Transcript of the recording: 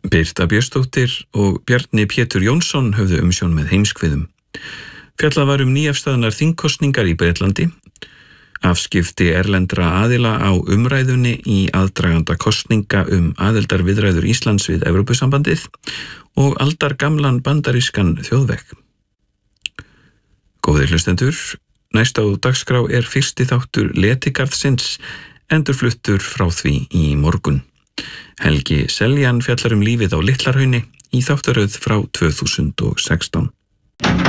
Birta Björnsdóttir og Bjarni Pétur Jónsson höfðu umsjón með heimskviðum. Fjallað var nýafstaðnar þingkosningar í Bretlandi, afskipti erlendra aðila á umræðunni í aðdraganda kosninga aðildarviðræður Íslands við Evrópusambandið og aldargamlan bandarískan þjóðveg. Góðir hlustendur, næst á dagskrá fyrsti þáttur Letigarðsins, endurfluttur frá því í morgun. Helgi Seljan fjallar lífið á Litlarhrauni í þáttaröð frá 2016.